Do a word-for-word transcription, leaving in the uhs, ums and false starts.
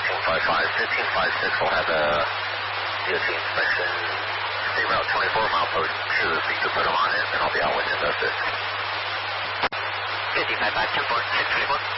fifteen five five, fifteen five six will have a D O T inspection. State route twenty-four, mile post two, so you can put them on it, and I'll be out when you invest it. fifteen five five, ten four, six twenty-four.